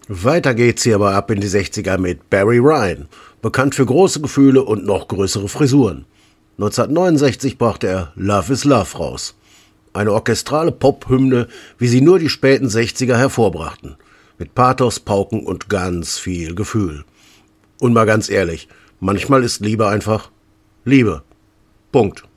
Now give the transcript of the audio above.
Weiter geht's hier aber ab in die 60er mit Barry Ryan, bekannt für große Gefühle und noch größere Frisuren. 1969 brachte er Love is Love raus. Eine orchestrale Pop-Hymne, wie sie nur die späten 60er hervorbrachten. Mit Pathos, Pauken und ganz viel Gefühl. Und mal ganz ehrlich, manchmal ist Liebe einfach Liebe. Punkt.